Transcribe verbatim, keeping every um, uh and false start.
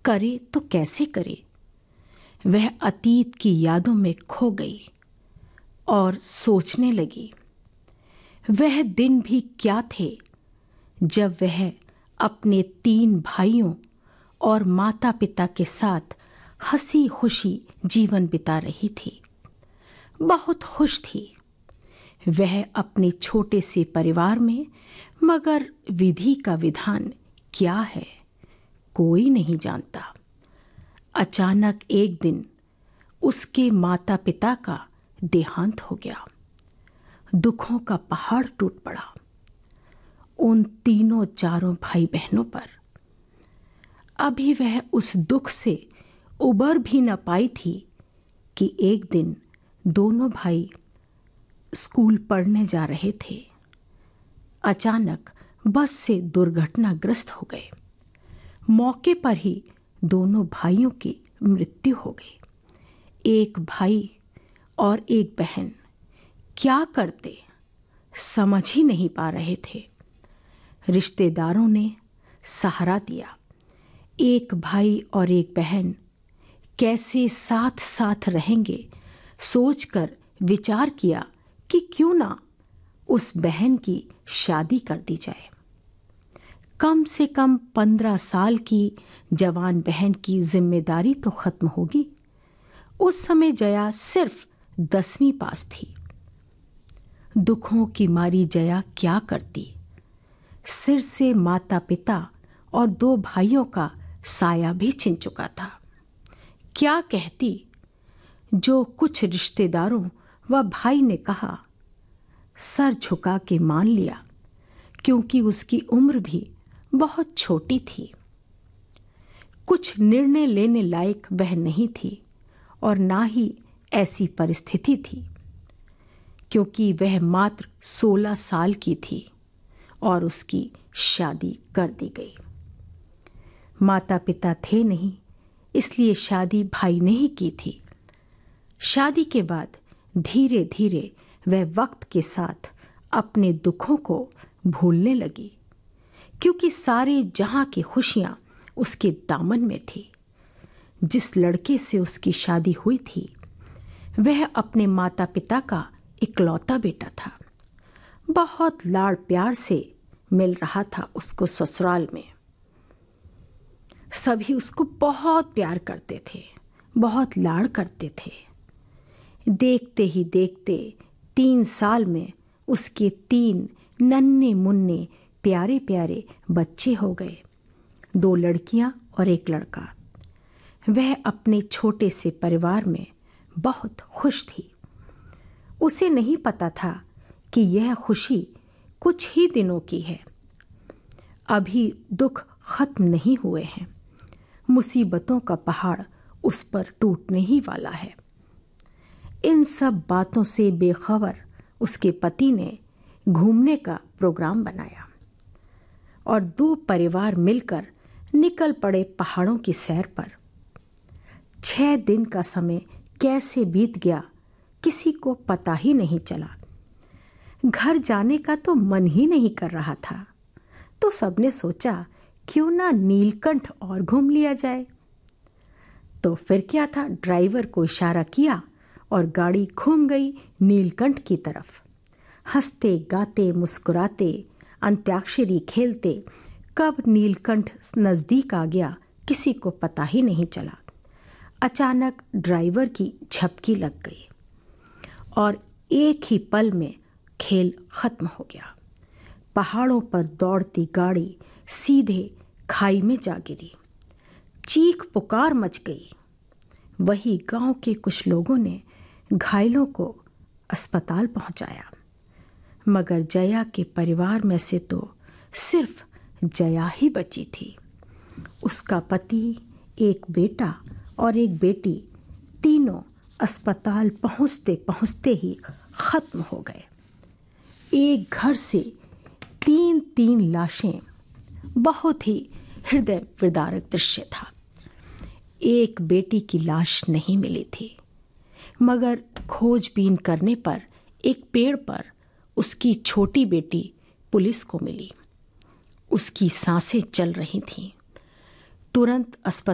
करे तो कैसे करे। वह अतीत की यादों में खो गई और सोचने लगी, वह दिन भी क्या थे जब वह अपने तीन भाइयों और माता पिता के साथ हंसी खुशी जीवन बिता रही थी। बहुत खुश थी वह अपने छोटे से परिवार में, मगर विधि का विधान क्या है कोई नहीं जानता। अचानक एक दिन उसके माता पिता का देहांत हो गया। दुखों का पहाड़ टूट पड़ा उन तीनों चारों भाई बहनों पर। अभी वह उस दुख से उबर भी न पाई थी कि एक दिन दोनों भाई स्कूल पढ़ने जा रहे थे। अचानक बस से दुर्घटनाग्रस्त हो गए। मौके पर ही दोनों भाइयों की मृत्यु हो गई। एक भाई और एक बहन क्या करते समझ ही नहीं पा रहे थे। रिश्तेदारों ने सहारा दिया। एक भाई और एक बहन कैसे साथ साथ रहेंगे सोचकर विचार किया कि क्यों ना उस बहन की शादी कर दी जाए। कम से कम पंद्रह साल की जवान बहन की जिम्मेदारी तो खत्म होगी। उस समय जया सिर्फ दसवीं पास थी। दुखों की मारी जया क्या करती। सिर से माता पिता और दो भाइयों का साया भी छिन चुका था। क्या कहती। जो कुछ रिश्तेदारों व भाई ने कहा सर झुका के मान लिया, क्योंकि उसकी उम्र भी बहुत छोटी थी। कुछ निर्णय लेने लायक वह नहीं थी और ना ही ऐसी परिस्थिति थी, क्योंकि वह मात्र सोलह साल की थी और उसकी शादी कर दी गई। माता पिता थे नहीं, इसलिए शादी भाई ने ही की थी। शादी के बाद धीरे धीरे वह वक्त के साथ अपने दुखों को भूलने लगी, क्योंकि सारे जहां की खुशियां उसके दामन में थी। जिस लड़के से उसकी शादी हुई थी वह अपने माता पिता का इकलौता बेटा था। बहुत लाड़ प्यार से मिल रहा था उसको ससुराल में। सभी उसको बहुत प्यार करते थे, बहुत लाड़ करते थे। देखते ही देखते तीन साल में उसके तीन नन्हे मुन्ने प्यारे प्यारे बच्चे हो गए, दो लड़कियां और एक लड़का। वह अपने छोटे से परिवार में बहुत खुश थी। उसे नहीं पता था कि यह खुशी कुछ ही दिनों की है। अभी दुख खत्म नहीं हुए हैं। मुसीबतों का पहाड़ उस पर टूटने ही वाला है। इन सब बातों से बेखबर उसके पति ने घूमने का प्रोग्राम बनाया और दो परिवार मिलकर निकल पड़े पहाड़ों की सैर पर। छह दिन का समय कैसे बीत गया किसी को पता ही नहीं चला। घर जाने का तो मन ही नहीं कर रहा था, तो सबने सोचा क्यों ना नीलकंठ और घूम लिया जाए। तो फिर क्या था, ड्राइवर को इशारा किया और गाड़ी घूम गई नीलकंठ की तरफ। हंसते गाते मुस्कुराते अंत्याक्षरी खेलते कब नीलकंठ नजदीक आ गया किसी को पता ही नहीं चला। अचानक ड्राइवर की झपकी लग गई और एक ही पल में खेल खत्म हो गया। पहाड़ों पर दौड़ती गाड़ी सीधे खाई में जा गिरी। चीख पुकार मच गई। वही गांव के कुछ लोगों ने घायलों को अस्पताल पहुंचाया, मगर जया के परिवार में से तो सिर्फ जया ही बची थी। उसका पति, एक बेटा और एक बेटी, तीनों अस्पताल पहुंचते पहुंचते ही खत्म हो गए। एक घर से तीन तीन लाशें, बहुत ही हृदय विदारक दृश्य था। एक बेटी की लाश नहीं मिली थी, मगर खोजबीन करने पर एक पेड़ पर उसकी छोटी बेटी पुलिस को मिली। उसकी सांसें चल रही थीं। तुरंत अस्पताल